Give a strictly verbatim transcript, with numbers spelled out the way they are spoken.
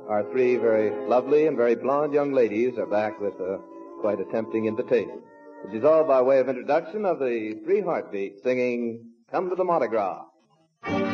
our three very lovely and very blonde young ladies are back with uh, quite a tempting invitation, which is all by way of introduction of the Three Heartbeats singing Come to the Mardi Gras.